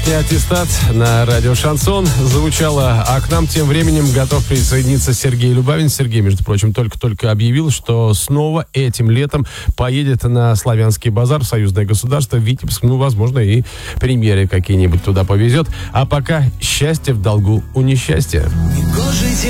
Аттестат на радио «Шансон» звучало, а к нам тем временем готов присоединиться Сергей Любавин. Сергей, между прочим, только-только объявил, что снова этим летом поедет на Славянский базар в союзное государство Витебск. Ну, возможно, и премьеры какие-нибудь туда повезет. А пока счастье в долгу у несчастья.